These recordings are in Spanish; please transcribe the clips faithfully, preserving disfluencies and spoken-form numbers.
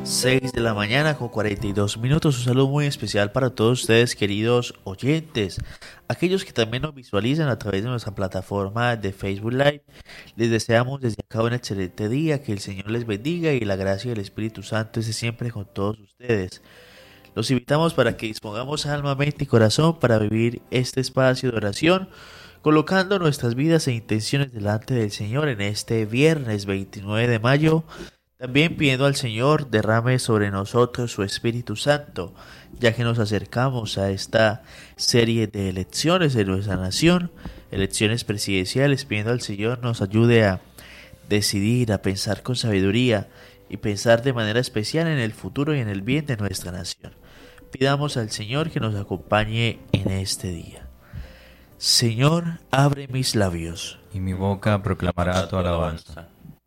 seis de la mañana con cuarenta y dos minutos. Un saludo muy especial para todos ustedes, queridos oyentes, aquellos que también nos visualizan a través de nuestra plataforma de Facebook Live. Les deseamos desde acá un excelente día, que el Señor les bendiga y la gracia del Espíritu Santo esté siempre con todos ustedes. Los invitamos para que dispongamos alma, mente y corazón para vivir este espacio de oración, colocando nuestras vidas e intenciones delante del Señor en este viernes veintinueve de mayo. También pidiendo al Señor derrame sobre nosotros su Espíritu Santo, ya que nos acercamos a esta serie de elecciones de nuestra nación, elecciones presidenciales, pidiendo al Señor nos ayude a decidir, a pensar con sabiduría y pensar de manera especial en el futuro y en el bien de nuestra nación. Pidamos al Señor que nos acompañe en este día. Señor, abre mis labios, y mi boca proclamará tu alabanza.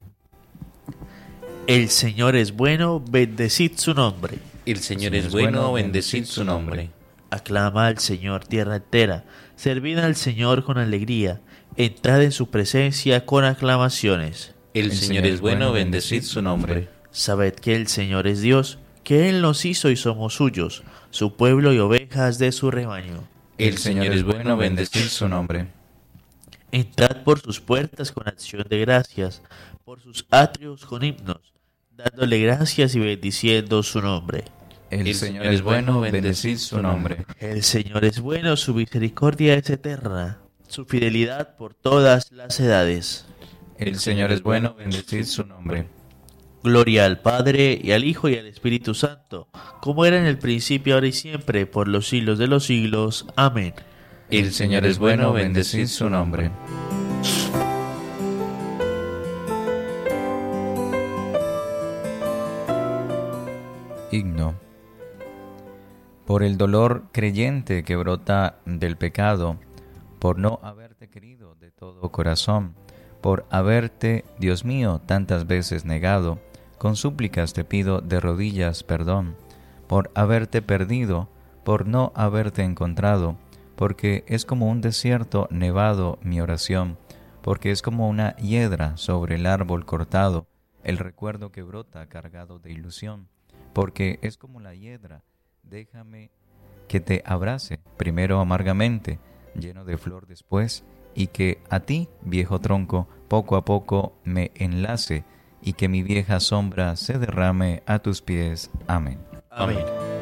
El Señor es bueno, bendecid su nombre. El Señor es bueno, bendecid su nombre. Aclama al Señor tierra entera, servid al Señor con alegría, entrad en su presencia con aclamaciones. El Señor es bueno, bendecid su nombre. Sabed que el Señor es Dios, que Él nos hizo y somos suyos, su pueblo y ovejas de su rebaño. El Señor es bueno, bendecid su nombre. Entrad por sus puertas con acción de gracias, por sus atrios con himnos, dándole gracias y bendiciendo su nombre. El, El Señor es bueno, bendecid su nombre. El Señor es bueno, su misericordia es eterna, su fidelidad por todas las edades. El Señor es bueno, bendecid su nombre. Gloria al Padre, y al Hijo, y al Espíritu Santo, como era en el principio, ahora y siempre, por los siglos de los siglos. Amén. El Señor es bueno, bendecid su nombre. Himno. Por el dolor creyente que brota del pecado, por no haberte querido de todo corazón, por haberte, Dios mío, tantas veces negado, con súplicas te pido de rodillas perdón, por haberte perdido, por no haberte encontrado, porque es como un desierto nevado mi oración, porque es como una hiedra sobre el árbol cortado, el recuerdo que brota cargado de ilusión, porque es como la hiedra, déjame que te abrace, primero amargamente, lleno de flor después, y que a ti, viejo tronco, poco a poco me enlace, y que mi vieja sombra se derrame a tus pies. Amén. Amén.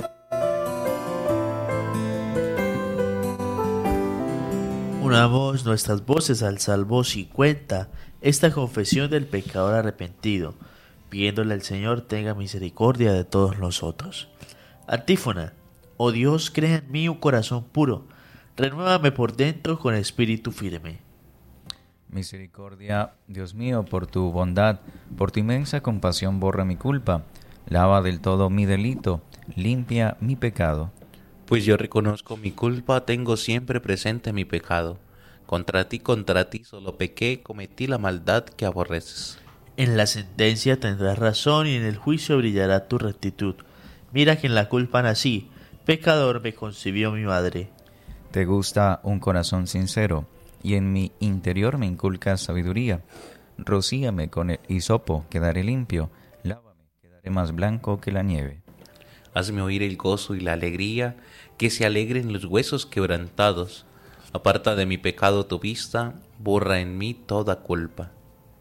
Unamos nuestras voces al Salmo cincuenta, esta confesión del pecador arrepentido, pidiéndole al Señor tenga misericordia de todos nosotros. Antífona. Oh Dios, crea en mí un corazón puro, renuévame por dentro con espíritu firme. Misericordia, Dios mío, por tu bondad, por tu inmensa compasión borra mi culpa, lava del todo mi delito, limpia mi pecado. Pues yo reconozco mi culpa, tengo siempre presente mi pecado. Contra ti, contra ti solo pequé, cometí la maldad que aborreces. En la sentencia tendrás razón y en el juicio brillará tu rectitud. Mira que en la culpa nací, pecador me concibió mi madre. Te gusta un corazón sincero, y en mi interior me inculcas sabiduría. Rocíame con el hisopo, quedaré limpio, lávame, quedaré más blanco que la nieve. Hazme oír el gozo y la alegría, que se alegren los huesos quebrantados. Aparta de mi pecado tu vista, borra en mí toda culpa.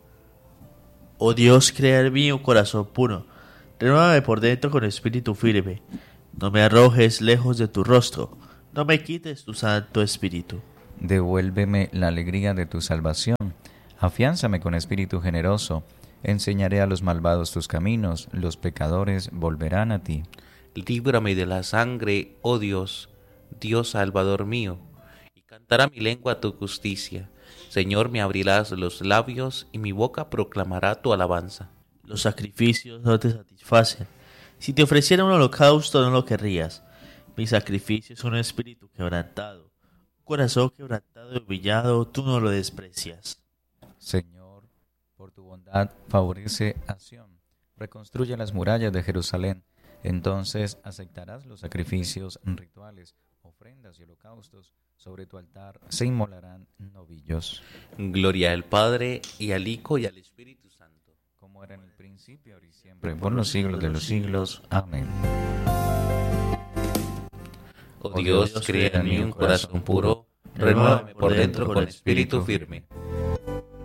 Oh Dios, crea en mí un corazón puro, renuévame por dentro con espíritu firme. No me arrojes lejos de tu rostro, no me quites tu santo espíritu. Devuélveme la alegría de tu salvación, afiánzame con espíritu generoso, enseñaré a los malvados tus caminos, los pecadores volverán a ti. Líbrame de la sangre, oh Dios, Dios salvador mío, y cantará mi lengua tu justicia. Señor, me abrirás los labios, y mi boca proclamará tu alabanza. Los sacrificios no te satisfacen. Si te ofreciera un holocausto no lo querrías. Mi sacrificio es un espíritu quebrantado. Corazón quebrantado y humillado, tú no lo desprecias. Señor, por tu bondad favorece a Sión, reconstruye las murallas de Jerusalén, entonces aceptarás los sacrificios rituales, ofrendas y holocaustos, sobre tu altar se inmolarán novillos. Gloria al Padre, y al Hijo, y al Espíritu Santo. como era en el principio, ahora y siempre, por los siglos de los siglos. Amén. Oh Dios, crea en mí un corazón puro, renuévame por dentro con espíritu firme.